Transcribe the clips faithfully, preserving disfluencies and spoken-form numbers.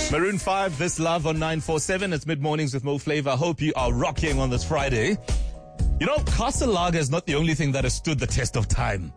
Maroon five, This Love on nine four seven. It's mid-mornings with Mo Flava. I hope you are rocking on this Friday. You know, Castle Lager is not the only thing that has stood the test of time.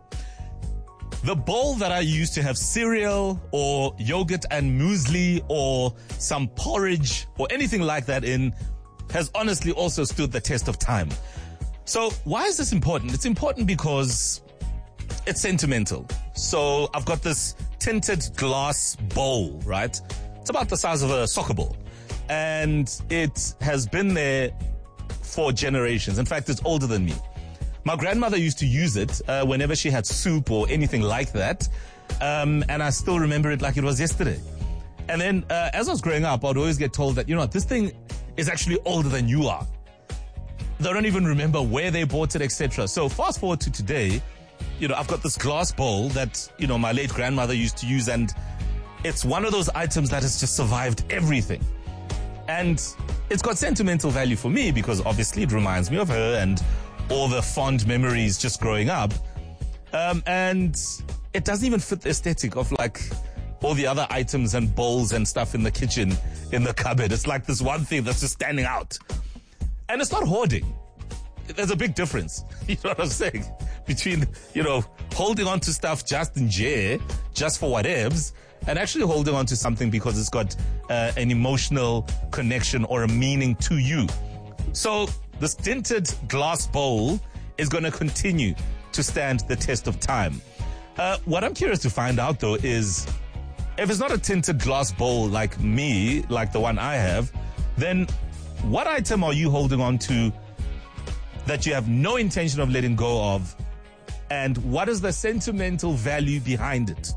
The bowl that I used to have cereal or yogurt and muesli or some porridge or anything like that in has honestly also stood the test of time. So why is this important? It's important because it's sentimental. So I've got this tinted glass bowl, right? It's about the size of a soccer ball. And it has been there for generations. In fact, it's older than me. My grandmother used to use it uh, whenever she had soup or anything like that. Um, and I still remember it like it was yesterday. And then uh, as I was growing up, I'd always get told that, you know, this thing is actually older than you are. They don't even remember where they bought it, et cetera. So fast forward to today, you know, I've got this glass bowl that, you know, my late grandmother used to use, and it's one of those items that has just survived everything. And it's got sentimental value for me because obviously it reminds me of her and all the fond memories just growing up. Um, and it doesn't even fit the aesthetic of like all the other items and bowls and stuff in the kitchen, in the cupboard. It's like this one thing that's just standing out. And it's not hoarding. There's a big difference. You know what I'm saying? Between, you know, holding on to stuff just in jay, just for whatevs, and actually holding on to something because it's got uh, an emotional connection or a meaning to you. So this tinted glass bowl is going to continue to stand the test of time. Uh, what I'm curious to find out, though, is if it's not a tinted glass bowl like me, like the one I have, then what item are you holding on to that you have no intention of letting go of? And what is the sentimental value behind it?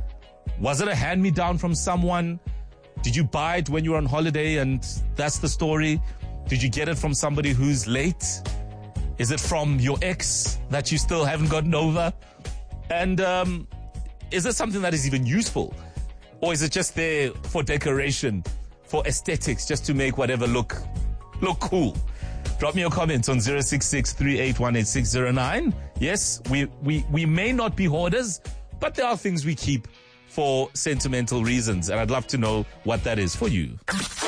Was it a hand-me-down from someone? Did you buy it when you were on holiday and that's the story? Did you get it from somebody who's late? Is it from your ex that you still haven't gotten over? And um, is it something that is even useful? Or is it just there for decoration, for aesthetics, just to make whatever look look cool? Drop me your comments on zero six six, three eight one, eight six zero nine. Yes, we, we, we may not be hoarders, but there are things we keep for sentimental reasons, and I'd love to know what that is for you.